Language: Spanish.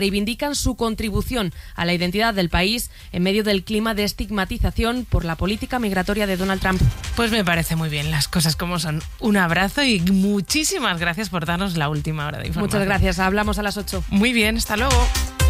reivindican su contribución a la identidad del país en medio del clima de estigmatización por la política migratoria de Donald Trump. Pues me parece muy bien, las cosas como son. Un abrazo y muchísimas gracias por darnos la última hora de información. Muchas gracias, hablamos a las 8. Muy bien, hasta luego.